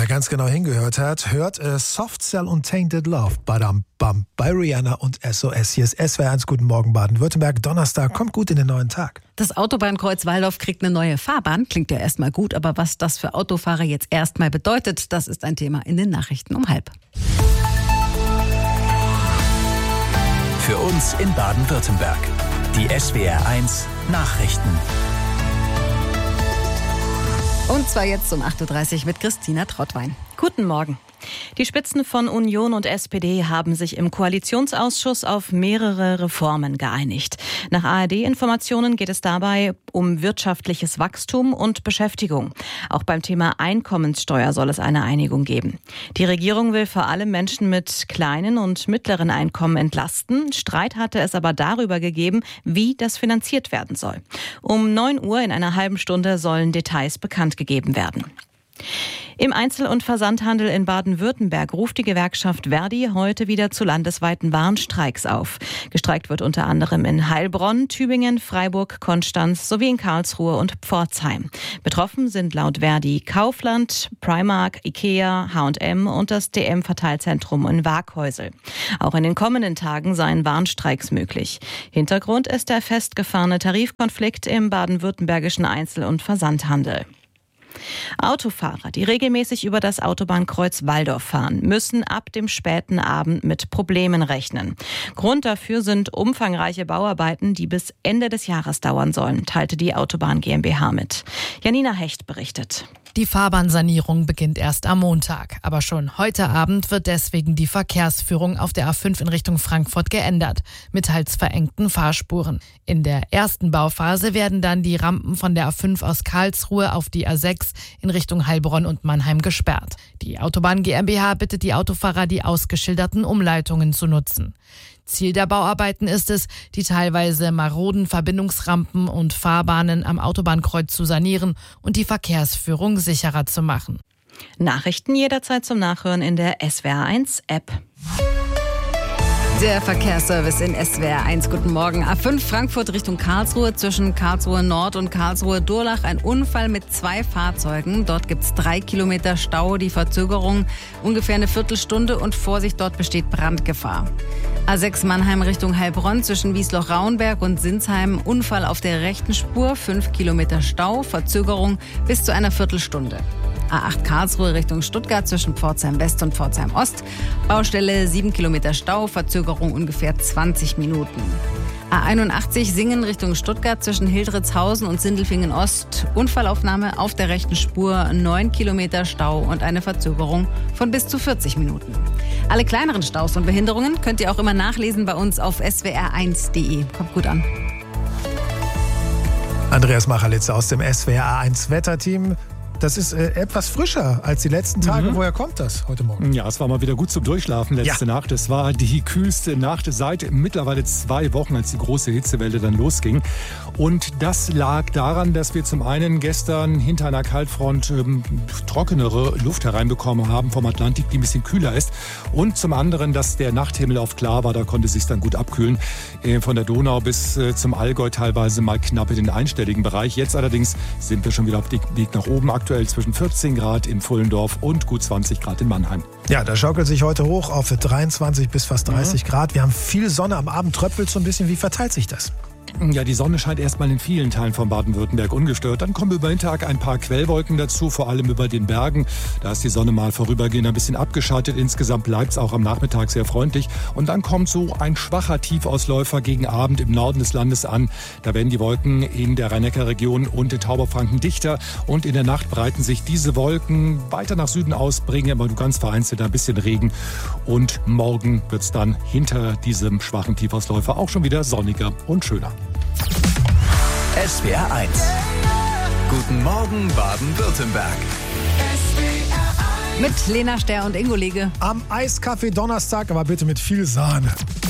wer ganz genau hingehört hat, hört Soft Cell und Tainted Love Badam Bam bei Rihanna und SOS. Hier ist SWR1. Guten Morgen Baden-Württemberg. Donnerstag, kommt gut in den neuen Tag. Das Autobahnkreuz Walldorf kriegt eine neue Fahrbahn. Klingt ja erstmal gut, aber was das für Autofahrer jetzt erstmal bedeutet, das ist ein Thema in den Nachrichten um 12:30. Für uns in Baden-Württemberg. Die SWR1 Nachrichten. Und zwar jetzt um 8:30 Uhr mit Christina Trottwein. Guten Morgen. Die Spitzen von Union und SPD haben sich im Koalitionsausschuss auf mehrere Reformen geeinigt. Nach ARD-Informationen geht es dabei um wirtschaftliches Wachstum und Beschäftigung. Auch beim Thema Einkommenssteuer soll es eine Einigung geben. Die Regierung will vor allem Menschen mit kleinen und mittleren Einkommen entlasten. Streit hatte es aber darüber gegeben, wie das finanziert werden soll. Um 9 Uhr in einer halben Stunde sollen Details bekannt gegeben werden. Im Einzel- und Versandhandel in Baden-Württemberg ruft die Gewerkschaft Verdi heute wieder zu landesweiten Warnstreiks auf. Gestreikt wird unter anderem in Heilbronn, Tübingen, Freiburg, Konstanz sowie in Karlsruhe und Pforzheim. Betroffen sind laut Verdi Kaufland, Primark, Ikea, H&M und das DM-Verteilzentrum in Waaghäusel. Auch in den kommenden Tagen seien Warnstreiks möglich. Hintergrund ist der festgefahrene Tarifkonflikt im baden-württembergischen Einzel- und Versandhandel. Autofahrer, die regelmäßig über das Autobahnkreuz Walldorf fahren, müssen ab dem späten Abend mit Problemen rechnen. Grund dafür sind umfangreiche Bauarbeiten, die bis Ende des Jahres dauern sollen, teilte die Autobahn GmbH mit. Janina Hecht berichtet. Die Fahrbahnsanierung beginnt erst am Montag. Aber schon heute Abend wird deswegen die Verkehrsführung auf der A5 in Richtung Frankfurt geändert, mit teils verengten Fahrspuren. In der ersten Bauphase werden dann die Rampen von der A5 aus Karlsruhe auf die A6 in Richtung Heilbronn und Mannheim gesperrt. Die Autobahn GmbH bittet die Autofahrer, die ausgeschilderten Umleitungen zu nutzen. Ziel der Bauarbeiten ist es, die teilweise maroden Verbindungsrampen und Fahrbahnen am Autobahnkreuz zu sanieren und die Verkehrsführung sicherer zu machen. Nachrichten jederzeit zum Nachhören in der SWR1-App. Der Verkehrsservice in SWR1. Guten Morgen. A5 Frankfurt Richtung Karlsruhe, zwischen Karlsruhe Nord und Karlsruhe Durlach ein Unfall mit 2 Fahrzeugen. Dort gibt es 3 Kilometer Stau, die Verzögerung ungefähr eine Viertelstunde und Vorsicht, dort besteht Brandgefahr. A6 Mannheim Richtung Heilbronn zwischen Wiesloch-Rauenberg und Sinsheim. Unfall auf der rechten Spur, 5 Kilometer Stau, Verzögerung bis zu einer Viertelstunde. A8 Karlsruhe Richtung Stuttgart zwischen Pforzheim West und Pforzheim Ost. Baustelle 7 Kilometer Stau, Verzögerung ungefähr 20 Minuten. A81 Singen Richtung Stuttgart zwischen Hildritzhausen und Sindelfingen Ost. Unfallaufnahme auf der rechten Spur, 9 Kilometer Stau und eine Verzögerung von bis zu 40 Minuten. Alle kleineren Staus und Behinderungen könnt ihr auch immer nachlesen bei uns auf swr1.de. Kommt gut an. Andreas Machalitze aus dem SWR1 Wetterteam. Das ist etwas frischer als die letzten Tage. Woher kommt das heute Morgen? Ja, es war mal wieder gut zum Durchschlafen letzte Nacht. Es war die kühlste Nacht seit mittlerweile 2 Wochen, als die große Hitzewelle dann losging. Und das lag daran, dass wir zum einen gestern hinter einer Kaltfront trockenere Luft hereinbekommen haben vom Atlantik, die ein bisschen kühler ist. Und zum anderen, dass der Nachthimmel oft klar war, da konnte es sich dann gut abkühlen. Von der Donau bis zum Allgäu teilweise mal knapp in den einstelligen Bereich. Jetzt allerdings sind wir schon wieder auf dem Weg nach oben. Aktuell zwischen 14 Grad in Pfullendorf und gut 20 Grad in Mannheim. Ja, da schaukelt sich heute hoch auf 23 bis fast 30 Grad. Wir haben viel Sonne, am Abend tröpfelt so ein bisschen. Wie verteilt sich das? Ja, die Sonne scheint erstmal in vielen Teilen von Baden-Württemberg ungestört. Dann kommen über den Tag ein paar Quellwolken dazu, vor allem über den Bergen. Da ist die Sonne mal vorübergehend ein bisschen abgeschattet. Insgesamt bleibt es auch am Nachmittag sehr freundlich. Und dann kommt so ein schwacher Tiefausläufer gegen Abend im Norden des Landes an. Da werden die Wolken in der Rhein-Neckar-Region und in Tauberfranken dichter. Und in der Nacht breiten sich diese Wolken weiter nach Süden aus, bringen aber nur ganz vereinzelt ein bisschen Regen. Und morgen wird es dann hinter diesem schwachen Tiefausläufer auch schon wieder sonniger und schöner. SWR1. Guten Morgen Baden-Württemberg. Mit Lena Ster und Ingo Lege. Am Eiskaffee Donnerstag, aber bitte mit viel Sahne.